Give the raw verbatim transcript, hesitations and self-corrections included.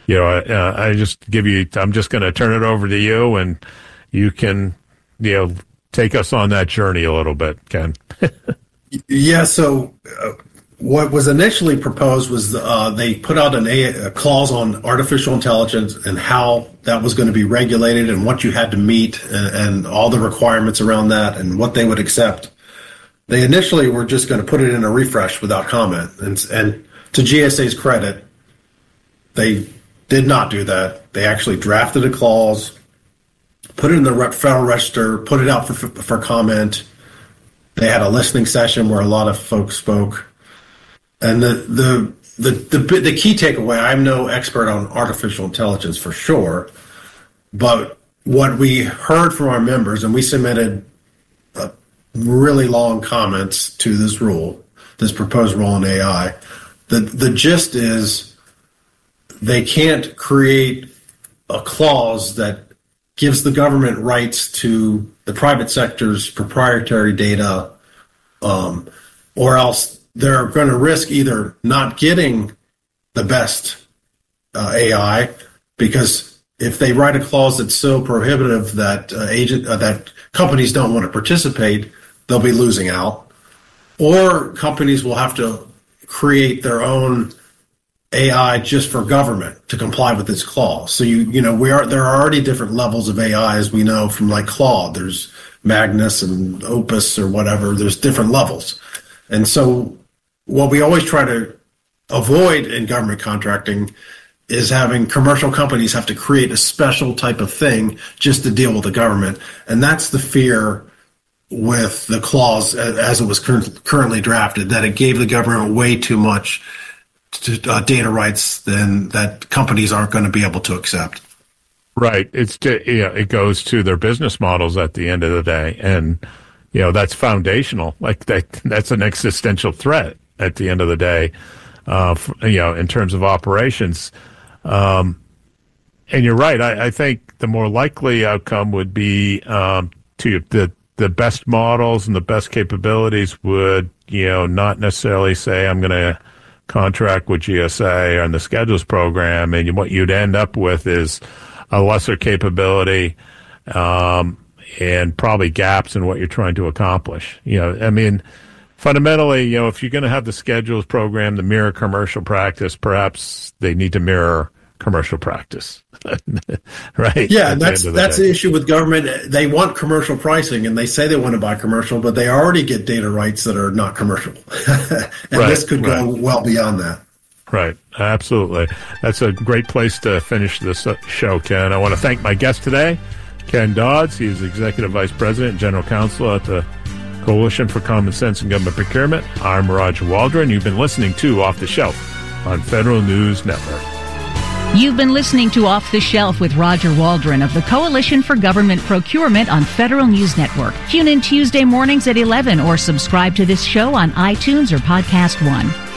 you know, uh, I just give you, I'm just going to turn it over to you, and you can, you know, take us on that journey a little bit, Ken. Yeah. So uh, what was initially proposed was uh, they put out an a, a clause on artificial intelligence and how that was going to be regulated and what you had to meet and, and all the requirements around that and what they would accept. They initially were just going to put it in a refresh without comment. And, and to G S A's credit, they did not do that. They actually drafted a clause, put it in the Federal Register, put it out for, for comment. They had a listening session where a lot of folks spoke. And the, the, the, the, the key takeaway, I'm no expert on artificial intelligence for sure, but what we heard from our members, and we submitted a really long comments to this rule, this proposed rule in A I, the, the gist is they can't create a clause that gives the government rights to the private sector's proprietary data, um, or else they're going to risk either not getting the best uh, A I, because if they write a clause that's so prohibitive that uh, agent uh, that companies don't want to participate, they'll be losing out, or companies will have to create their own A I just for government to comply with this clause. So you you know we are there are already different levels of A I, as we know from like Claude. There's Magnus and Opus or whatever. There's different levels, and so what we always try to avoid in government contracting is having commercial companies have to create a special type of thing just to deal with the government, and that's the fear with the clause as it was cur- currently drafted, that it gave the government way too much to, uh, data rights than that companies aren't going to be able to accept. Right. It's to, yeah, it goes to their business models at the end of the day, and you know that's foundational. Like that, that's an existential threat at the end of the day. Uh, for, you know, in terms of operations, um, and you're right. I, I think the more likely outcome would be um, to the the best models and the best capabilities would, you know, not necessarily say I'm going to contract with G S A on the schedules program, and what you'd end up with is a lesser capability um, and probably gaps in what you're trying to accomplish. You know, I mean, fundamentally, you know, if you're going to have the schedules program to mirror commercial practice, perhaps they need to mirror commercial practice, right? Yeah, and that's the that's day. The issue with government. They want commercial pricing, and they say they want to buy commercial, but they already get data rights that are not commercial, and right, this could go right. well beyond that. Right, absolutely. That's a great place to finish this show, Ken. I want to thank my guest today, Ken Dodds. He's Executive Vice President and General Counsel at the Coalition for Common Sense in Government Procurement. I'm Roger Waldron. You've been listening to Off the Shelf on Federal News Network. You've been listening to Off the Shelf with Roger Waldron of the Coalition for Government Procurement on Federal News Network. Tune in Tuesday mornings at eleven or subscribe to this show on iTunes or Podcast One.